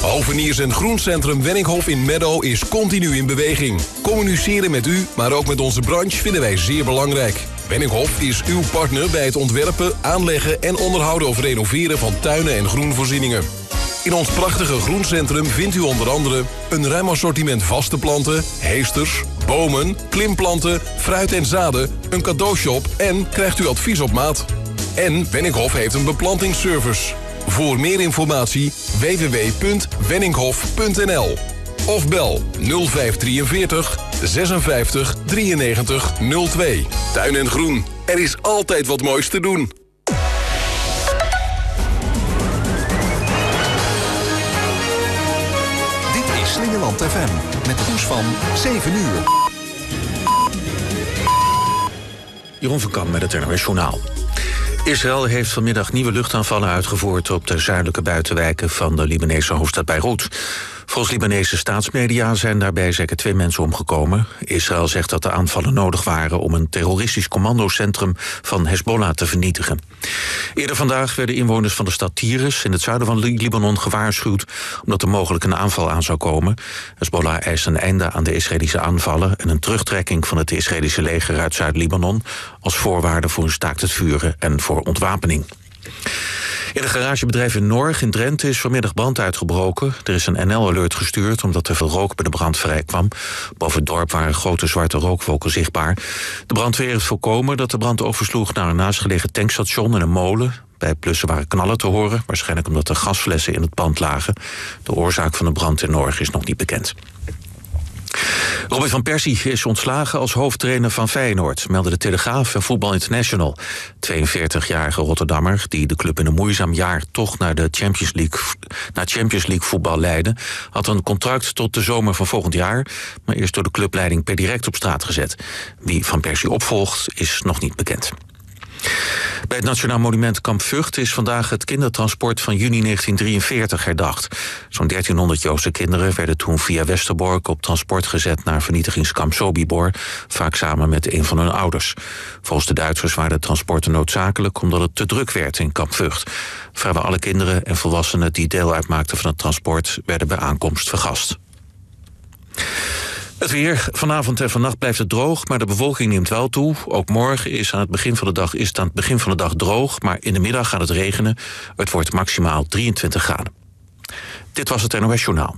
Hoveniers en Groencentrum Wenninghoff in Meadow is continu in beweging. Communiceren met u, maar ook met onze branche vinden wij zeer belangrijk. Wenninghoff is uw partner bij het ontwerpen, aanleggen en onderhouden of renoveren van tuinen en groenvoorzieningen. In ons prachtige groencentrum vindt u onder andere een ruim assortiment vaste planten, heesters, bomen, klimplanten, fruit en zaden, een cadeaushop en krijgt u advies op maat. En Wenninghoff heeft een beplantingsservice. Voor meer informatie www.wenninghoff.nl of bel 0543 56 93 02. Tuin en Groen, er is altijd wat moois te doen. Dit is Slingerland FM met het nieuws van 7 uur. Jeroen van Kamp met het NOS Journaal. Israël heeft vanmiddag nieuwe luchtaanvallen uitgevoerd op de zuidelijke buitenwijken van de Libanese hoofdstad Beirut. Volgens Libanese staatsmedia zijn daarbij zeker 2 mensen omgekomen. Israël zegt dat de aanvallen nodig waren om een terroristisch commandocentrum van Hezbollah te vernietigen. Eerder vandaag werden inwoners van de stad Tyrus in het zuiden van Libanon gewaarschuwd omdat er mogelijk een aanval aan zou komen. Hezbollah eist een einde aan de Israëlische aanvallen en een terugtrekking van het Israëlische leger uit Zuid-Libanon als voorwaarde voor een staakt het vuren en voor ontwapening. In een garagebedrijf in Norg in Drenthe is vanmiddag brand uitgebroken. Er is een NL-alert gestuurd omdat er veel rook bij de brand vrijkwam. Boven het dorp waren grote zwarte rookwolken zichtbaar. De brandweer heeft voorkomen dat de brand oversloeg naar een naastgelegen tankstation en een molen. Bij het blussen waren knallen te horen, waarschijnlijk omdat er gasflessen in het pand lagen. De oorzaak van de brand in Norg is nog niet bekend. Robin van Persie is ontslagen als hoofdtrainer van Feyenoord, meldde de Telegraaf en Voetbal International. 42-jarige Rotterdammer, die de club in een moeizaam jaar toch naar Champions League voetbal leidde, had een contract tot de zomer van volgend jaar, maar is door de clubleiding per direct op straat gezet. Wie Van Persie opvolgt, is nog niet bekend. Bij het Nationaal Monument Kamp Vught is vandaag het kindertransport van juni 1943 herdacht. Zo'n 1300 Joodse kinderen werden toen via Westerbork op transport gezet naar vernietigingskamp Sobibor, vaak samen met een van hun ouders. Volgens de Duitsers waren de transporten noodzakelijk omdat het te druk werd in Kamp Vught. Vrijwel alle kinderen en volwassenen die deel uitmaakten van het transport werden bij aankomst vergast. Het weer. Vanavond en vannacht blijft het droog, maar de bewolking neemt wel toe. Ook morgen is het aan het begin van de dag droog, maar in de middag gaat het regenen. Het wordt maximaal 23 graden. Dit was het NOS Journaal.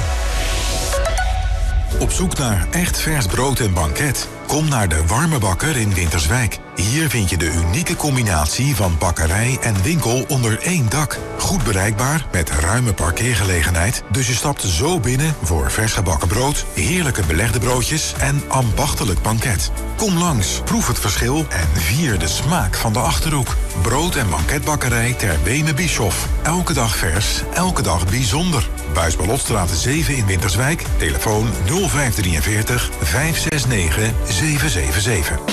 Op zoek naar echt vers brood en banket? Kom naar de Warme Bakker in Winterswijk. Hier vind je de unieke combinatie van bakkerij en winkel onder één dak. Goed bereikbaar, met ruime parkeergelegenheid. Dus je stapt zo binnen voor vers gebakken brood, heerlijke belegde broodjes en ambachtelijk banket. Kom langs, proef het verschil en vier de smaak van de Achterhoek. Brood- en banketbakkerij ter Beme Bischoff. Elke dag vers, elke dag bijzonder. Buisballotstraat 7 in Winterswijk. Telefoon 0543 569 777.